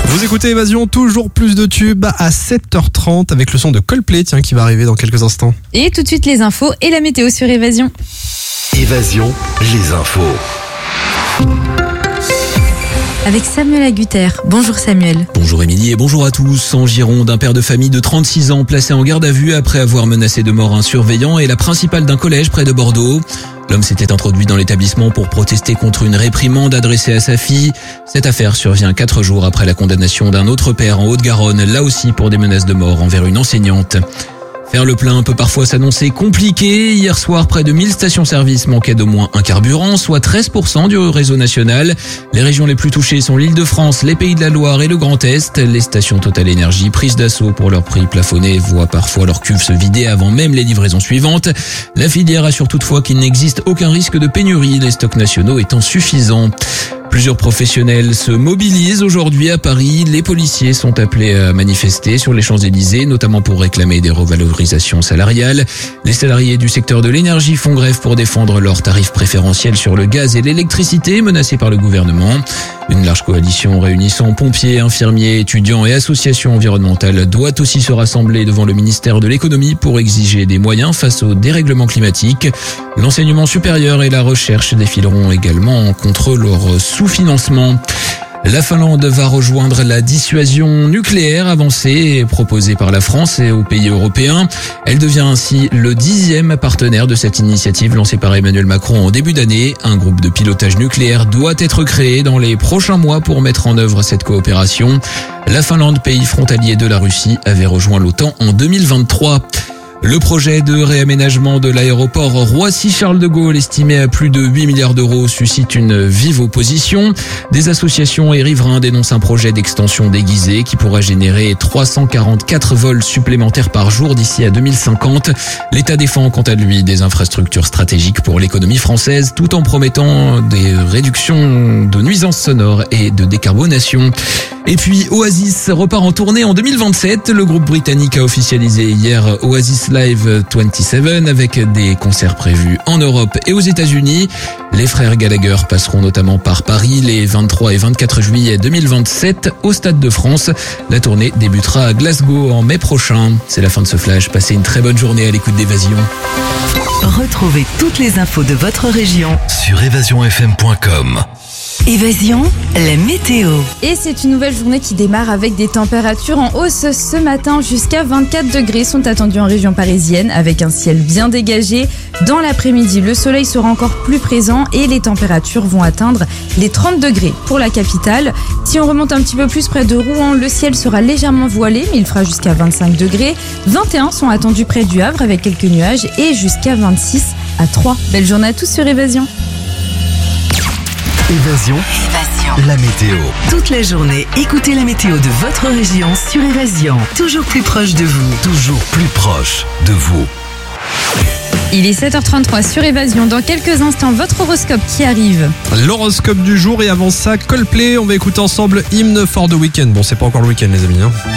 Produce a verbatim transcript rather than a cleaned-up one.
Vous écoutez Évasion, toujours plus de tubes à sept heures trente avec le son de Coldplay, tiens, qui va arriver dans quelques instants. Et tout de suite les infos et la météo sur Évasion. Évasion, les infos. Avec Samuel Agutter. Bonjour Samuel. Bonjour Émilie et bonjour à tous. En Gironde, un père de famille de trente-six ans placé en garde à vue après avoir menacé de mort un surveillant et la principale d'un collège près de Bordeaux. L'homme s'était introduit dans l'établissement pour protester contre une réprimande adressée à sa fille. Cette affaire survient quatre jours après la condamnation d'un autre père en Haute-Garonne, là aussi pour des menaces de mort envers une enseignante. Faire le plein peut parfois s'annoncer compliqué. Hier soir, près de mille stations-service manquaient d'au moins un carburant, soit treize pour cent du réseau national. Les régions les plus touchées sont l'Île-de-France, les Pays de la Loire et le Grand Est. Les stations Total Énergie, prises d'assaut pour leur prix plafonné, voient parfois leur cuve se vider avant même les livraisons suivantes. La filière assure toutefois qu'il n'existe aucun risque de pénurie, les stocks nationaux étant suffisants. Plusieurs professionnels se mobilisent aujourd'hui à Paris. Les policiers sont appelés à manifester sur les Champs-Élysées, notamment pour réclamer des revalorisations salariales. Les salariés du secteur de l'énergie font grève pour défendre leurs tarifs préférentiels sur le gaz et l'électricité menacés par le gouvernement. Une large coalition réunissant pompiers, infirmiers, étudiants et associations environnementales doit aussi se rassembler devant le ministère de l'économie pour exiger des moyens face au dérèglement climatique. L'enseignement supérieur et la recherche défileront également contre leur sous-financement. La Finlande va rejoindre la dissuasion nucléaire avancée proposée par la France et aux pays européens. Elle devient ainsi le dixième partenaire de cette initiative lancée par Emmanuel Macron en début d'année. Un groupe de pilotage nucléaire doit être créé dans les prochains mois pour mettre en œuvre cette coopération. La Finlande, pays frontalier de la Russie, avait rejoint l'OTAN en deux mille vingt-trois. Le projet de réaménagement de l'aéroport Roissy-Charles de Gaulle, estimé à plus de huit milliards d'euros, suscite une vive opposition. Des associations et riverains dénoncent un projet d'extension déguisé qui pourra générer trois cent quarante-quatre vols supplémentaires par jour d'ici à deux mille cinquante. L'État défend quant à lui des infrastructures stratégiques pour l'économie française tout en promettant des réductions de nuisances sonores et de décarbonation. Et puis Oasis repart en tournée en deux mille vingt-sept. Le groupe britannique a officialisé hier Oasis Live vingt-sept avec des concerts prévus en Europe et aux États-Unis. Les frères Gallagher passeront notamment par Paris les vingt-trois et vingt-quatre juillet deux mille vingt-sept au Stade de France. La tournée débutera à Glasgow en mai prochain. C'est la fin de ce flash. Passez une très bonne journée à l'écoute d'Évasion. Retrouvez toutes les infos de votre région Sur évasion f m point com. Évasion, la météo. Et c'est une nouvelle journée qui démarre avec des températures en hausse ce matin. Jusqu'à vingt-quatre degrés sont attendus en région parisienne avec un ciel bien dégagé. Dans l'après-midi, le soleil sera encore plus présent et les températures vont atteindre les trente degrés pour la capitale. Si on remonte un petit peu plus près de Rouen, le ciel sera légèrement voilé, mais il fera jusqu'à vingt-cinq degrés. vingt et un sont attendus près du Havre avec quelques nuages et jusqu'à vingt-six à Troyes. Belle journée à tous sur Évasion. Évasion, Évasion. la météo. Toute la journée, écoutez la météo de votre région sur Évasion. Toujours plus proche de vous. Toujours plus proche de vous. Il est sept heures trente-trois sur Évasion. Dans quelques instants, votre horoscope qui arrive. L'horoscope du jour et avant ça, Coldplay. On va écouter ensemble Hymne for the Weekend. Bon, c'est pas encore le week-end les amis, hein.